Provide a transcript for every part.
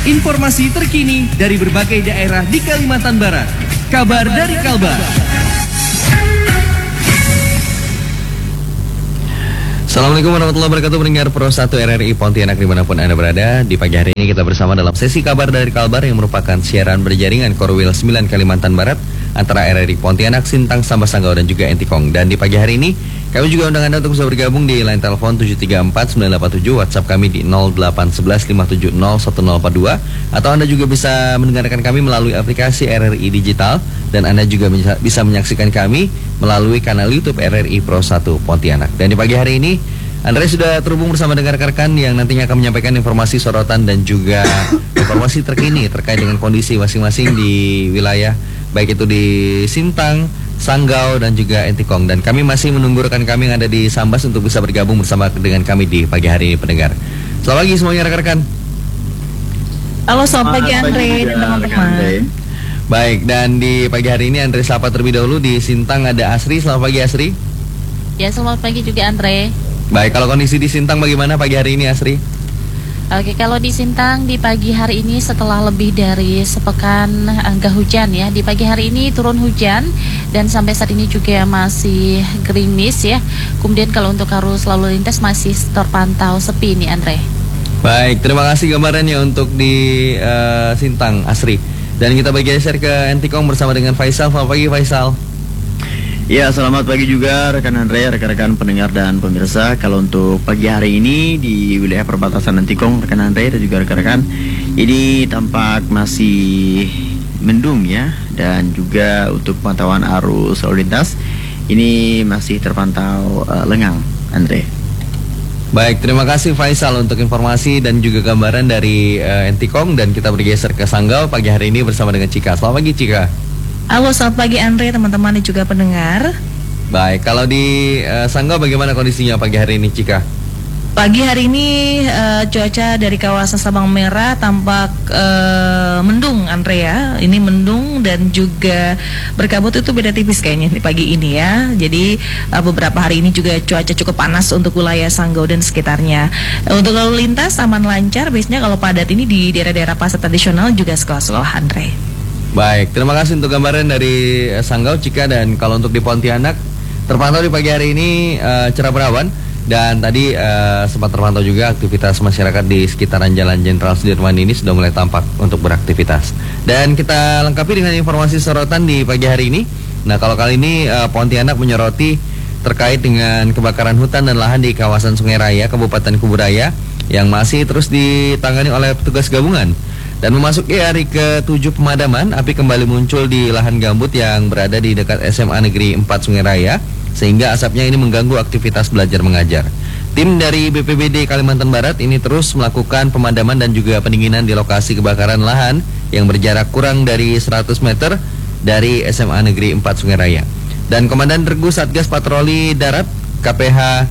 Informasi terkini dari berbagai daerah di Kalimantan Barat. Kabar dari Kalbar. Assalamualaikum warahmatullahi wabarakatuh, pendengar Pro 1 RRI Pontianak dimanapun Anda berada. Di pagi hari ini kita bersama dalam sesi kabar dari Kalbar yang merupakan siaran berjaringan Korwil 9 Kalimantan Barat antara RRI Pontianak, Sintang, Sambas Sanggau dan juga Entikong. Dan di pagi hari ini kami juga undang Anda untuk bisa bergabung di line telepon 734-987, WhatsApp kami di 0811-570-1042, atau Anda juga bisa mendengarkan kami melalui aplikasi RRI Digital, dan Anda juga bisa menyaksikan kami melalui kanal YouTube RRI Pro 1 Pontianak. Dan di pagi hari ini Andre sudah terhubung bersama dengan rekan-rekan yang nantinya akan menyampaikan informasi sorotan dan juga informasi terkini terkait dengan kondisi masing-masing di wilayah, baik itu di Sintang, Sanggau dan juga Entikong. Dan kami masih menunggu rekan kami yang ada di Sambas untuk bisa bergabung bersama dengan kami di pagi hari ini, pendengar. Selamat pagi semuanya rekan-rekan. Halo, selamat pagi Andre dan teman-teman. Baik, dan di pagi hari ini Andre sapa terlebih dahulu. Di Sintang ada Asri. Selamat pagi Asri. Ya, selamat pagi juga Andre. Baik, kalau kondisi di Sintang bagaimana pagi hari ini Asri? Oke, kalau di Sintang di pagi hari ini setelah lebih dari sepekan enggak hujan ya. Di pagi hari ini turun hujan dan sampai saat ini juga masih gerimis ya. Kemudian kalau untuk arus lalu lintas masih terpantau sepi nih Andre. Baik, terima kasih gambarannya untuk di Sintang Asri. Dan kita bergeser ke Entikong bersama dengan Faisal. Selamat pagi Faisal. Ya, selamat pagi juga rekan Andre, rekan-rekan pendengar dan pemirsa. Kalau untuk pagi hari ini di wilayah perbatasan Entikong, rekan Andre dan juga rekan-rekan, ini tampak masih mendung ya. Dan juga untuk pemantauan arus lalu lintas, ini masih terpantau lengang, Andre. Baik, terima kasih Faisal untuk informasi dan juga gambaran dari Entikong. Dan kita bergeser ke Sanggau pagi hari ini bersama dengan Cika. Selamat pagi Cika. Halo, selamat pagi Andre, teman-teman dan juga pendengar. Baik, kalau di Sanggau bagaimana kondisinya pagi hari ini Cika? Pagi hari ini cuaca dari kawasan Sabang Merah tampak mendung Andre ya. Ini mendung dan juga berkabut, itu beda tipis kayaknya di pagi ini ya. Jadi beberapa hari ini juga cuaca cukup panas untuk wilayah Sanggau dan sekitarnya. Untuk lalu lintas aman lancar, biasanya kalau padat ini di daerah-daerah pasar tradisional juga sekolah-sekolah Andre. Baik, terima kasih untuk gambaran dari Sanggau Cika. Dan kalau untuk di Pontianak terpantau di pagi hari ini cerah berawan. Dan tadi sempat terpantau juga aktivitas masyarakat di sekitaran Jalan Jenderal Sudirman ini sudah mulai tampak untuk beraktivitas. Dan kita lengkapi dengan informasi sorotan di pagi hari ini. Nah, kalau kali ini Pontianak menyoroti terkait dengan kebakaran hutan dan lahan di kawasan Sungai Raya, Kabupaten Kuburaya, yang masih terus ditangani oleh petugas gabungan. Dan memasuki hari ke-7 pemadaman, api kembali muncul di lahan gambut yang berada di dekat SMA Negeri 4 Sungai Raya, sehingga asapnya ini mengganggu aktivitas belajar mengajar. Tim dari BPBD Kalimantan Barat ini terus melakukan pemadaman dan juga pendinginan di lokasi kebakaran lahan yang berjarak kurang dari 100 meter dari SMA Negeri 4 Sungai Raya. Dan Komandan Regu Satgas Patroli Darat KPH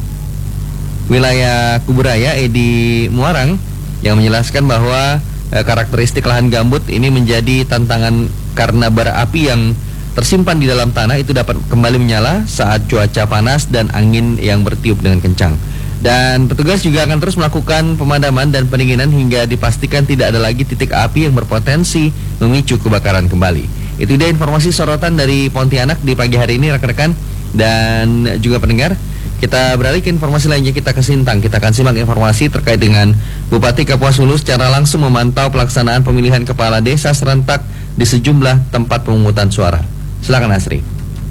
Wilayah Kuburaya Edi Muarang yang menjelaskan bahwa karakteristik lahan gambut ini menjadi tantangan karena bara api yang tersimpan di dalam tanah itu dapat kembali menyala saat cuaca panas dan angin yang bertiup dengan kencang. Dan petugas juga akan terus melakukan pemadaman dan pendinginan hingga dipastikan tidak ada lagi titik api yang berpotensi memicu kebakaran kembali. Itu dia informasi sorotan dari Pontianak di pagi hari ini rekan-rekan dan juga pendengar. Kita beralih ke informasi lainnya, kita ke Sintang. Kita akan simak informasi terkait dengan Bupati Kapuas Hulu secara langsung memantau pelaksanaan pemilihan kepala desa serentak di sejumlah tempat pemungutan suara. Silakan Asri.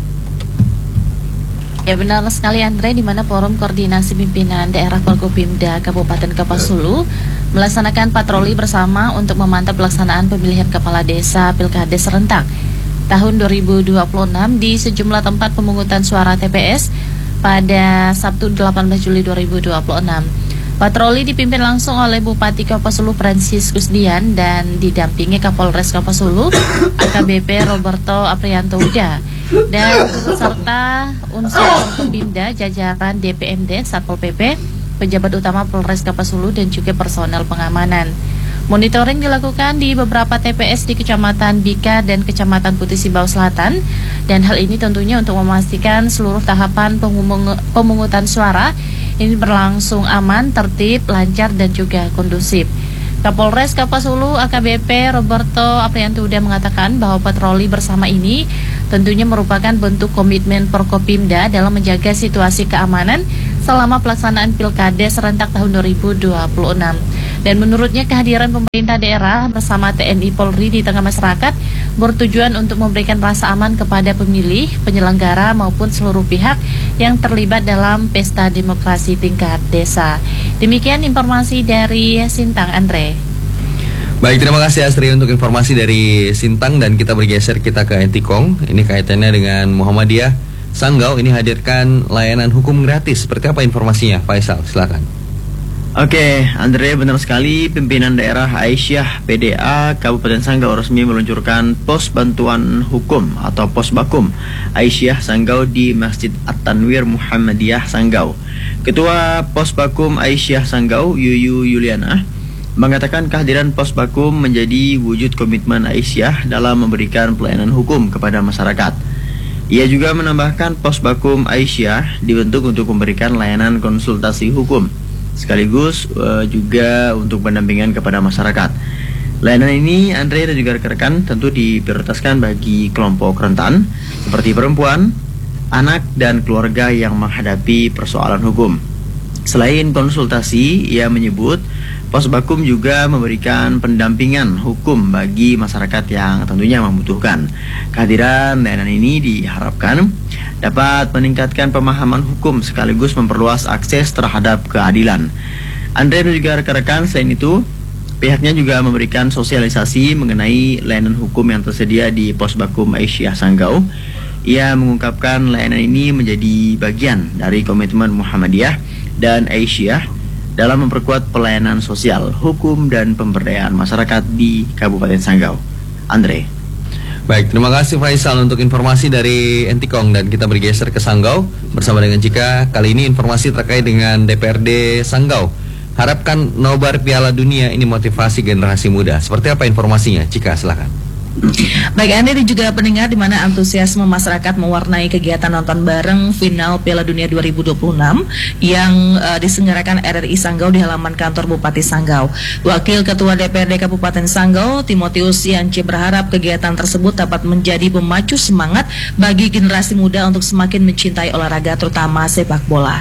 Ya, benar sekali Andre, di mana Forum Koordinasi Pimpinan Daerah Forkopimda Kabupaten Kapuas Hulu melaksanakan patroli bersama untuk memantau pelaksanaan pemilihan kepala desa Pilkada serentak tahun 2026 di sejumlah tempat pemungutan suara TPS pada Sabtu 18 Juli 2026. Patroli dipimpin langsung oleh Bupati Kapuas Hulu Franciscus Dian dan didampingi Kapolres Kapuas Hulu AKBP Roberto Aprianto Uda dan serta unsur Forkopimda, jajaran DPMD, Satpol PP, pejabat utama Polres Kapuas Hulu dan juga personel pengamanan. Monitoring dilakukan di beberapa TPS di Kecamatan Bika dan Kecamatan Putih Sibau Selatan, dan hal ini tentunya untuk memastikan seluruh tahapan pemungutan suara ini berlangsung aman, tertib, lancar dan juga kondusif. Kapolres Kapuas Hulu AKBP Roberto Aprianto Uda mengatakan bahwa patroli bersama ini tentunya merupakan bentuk komitmen Forkopimda dalam menjaga situasi keamanan selama pelaksanaan Pilkada serentak tahun 2026. Dan menurutnya kehadiran pemerintah daerah bersama TNI Polri di tengah masyarakat bertujuan untuk memberikan rasa aman kepada pemilih, penyelenggara maupun seluruh pihak yang terlibat dalam pesta demokrasi tingkat desa. Demikian informasi dari Sintang, Andre. Baik, terima kasih Astri untuk informasi dari Sintang, dan kita bergeser ke Entikong. Ini kaitannya dengan Muhammadiyah Sanggau ini hadirkan layanan hukum gratis. Seperti apa informasinya, Faisal? Silakan. Oke, Andre, benar sekali. Pimpinan daerah Aisyah PDA Kabupaten Sanggau resmi meluncurkan pos bantuan hukum atau pos bakum Aisyah Sanggau di Masjid At-Tanwir Muhammadiyah Sanggau. Ketua Pos Bakum Aisyah Sanggau, Yuyu Yuliana, mengatakan kehadiran pos bakum menjadi wujud komitmen Aisyah dalam memberikan pelayanan hukum kepada masyarakat. Ia juga menambahkan pos bakum Aisyah dibentuk untuk memberikan layanan konsultasi hukum, sekaligus juga untuk pendampingan kepada masyarakat. Layanan ini, Andre dan juga rekan-rekan, tentu diprioritaskan bagi kelompok rentan seperti perempuan, anak, dan keluarga yang menghadapi persoalan hukum. Selain konsultasi, ia menyebut pos bakum juga memberikan pendampingan hukum bagi masyarakat yang tentunya membutuhkan. Kehadiran layanan ini diharapkan dapat meningkatkan pemahaman hukum sekaligus memperluas akses terhadap keadilan. Andre dan juga rekan-rekan, selain itu pihaknya juga memberikan sosialisasi mengenai layanan hukum yang tersedia di pos bakum Aisyah Sanggau. Ia mengungkapkan layanan ini menjadi bagian dari komitmen Muhammadiyah dan Aisyah dalam memperkuat pelayanan sosial, hukum, dan pemberdayaan masyarakat di Kabupaten Sanggau. Andre. Baik, terima kasih Faisal untuk informasi dari Entikong, dan kita bergeser ke Sanggau bersama dengan Cika. Kali ini informasi terkait dengan DPRD Sanggau. Harapkan nobar Piala Dunia ini motivasi generasi muda. Seperti apa informasinya? Cika, silakan. Baik, Anda dan juga pendengar, di mana antusiasme masyarakat mewarnai kegiatan nonton bareng final Piala Dunia 2026 yang diselenggarakan RRI Sanggau di halaman kantor Bupati Sanggau. Wakil Ketua DPRD Kabupaten Sanggau, Timotius Yance, berharap kegiatan tersebut dapat menjadi pemacu semangat bagi generasi muda untuk semakin mencintai olahraga, terutama sepak bola.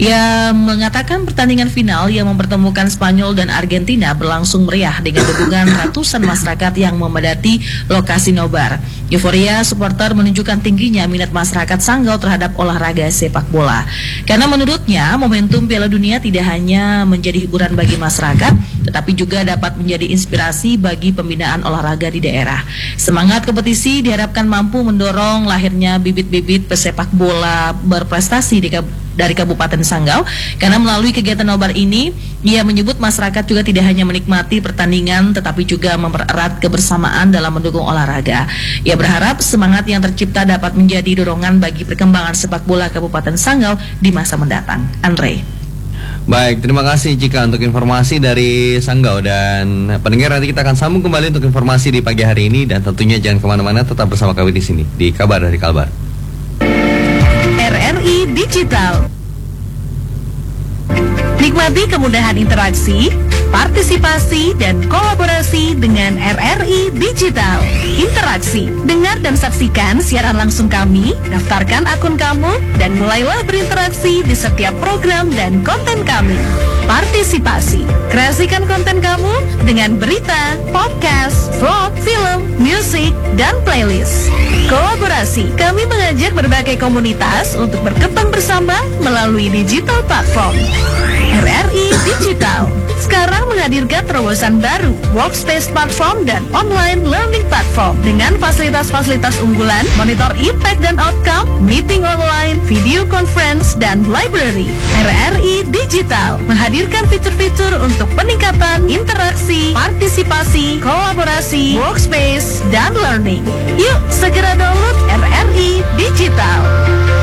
Ia mengatakan pertandingan final yang mempertemukan Spanyol dan Argentina berlangsung meriah dengan dukungan ratusan masyarakat yang memadati lokasi nobar. Euforia supporter menunjukkan tingginya minat masyarakat Sanggau terhadap olahraga sepak bola. Karena menurutnya momentum Piala Dunia tidak hanya menjadi hiburan bagi masyarakat, tetapi juga dapat menjadi inspirasi bagi pembinaan olahraga di daerah. Semangat kompetisi diharapkan mampu mendorong lahirnya bibit-bibit pesepak bola berprestasi dari Kabupaten Sanggau. Karena melalui kegiatan nobar ini, ia menyebut masyarakat juga tidak hanya menikmati pertandingan, tetapi juga mempererat kebersamaan dalam mendukung olahraga. Ia berharap semangat yang tercipta dapat menjadi dorongan bagi perkembangan sepak bola Kabupaten Sanggau di masa mendatang. Andre. Baik, terima kasih Cika untuk informasi dari Sanggau, dan pendengar, nanti kita akan sambung kembali untuk informasi di pagi hari ini, dan tentunya jangan kemana-mana, tetap bersama kami di sini di Kabar dari Kalbar. RRI Digital. Nikmati kemudahan interaksi, partisipasi, dan kolaborasi dengan RRI Digital. Interaksi, dengar dan saksikan siaran langsung kami, daftarkan akun kamu, dan mulailah berinteraksi di setiap program dan konten kami. Partisipasi, kreasikan konten kamu dengan berita, podcast, vlog, film, musik, dan playlist. Kolaborasi, kami mengajak berbagai komunitas untuk berkembang bersama melalui digital platform. RRI Digital sekarang menghadirkan terobosan baru, workspace platform dan online learning platform dengan fasilitas-fasilitas unggulan, monitor impact dan outcome, meeting online, video conference, dan library. RRI Digital menghadirkan fitur-fitur untuk peningkatan interaksi, partisipasi, kolaborasi, workspace, dan learning. Yuk segera download RRI Digital.